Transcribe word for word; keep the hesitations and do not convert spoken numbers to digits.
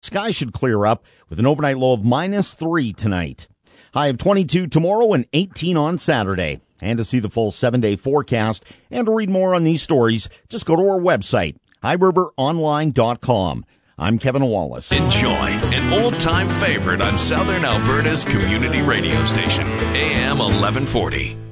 skies should clear up with an overnight low of minus three tonight. High of twenty-two tomorrow and eighteen on Saturday. And to see the full seven-day forecast and to read more on these stories, just go to our website, high river online dot com. I'm Kevin Wallace. Enjoy an old-time favorite on Southern Alberta's community radio station, A M eleven forty.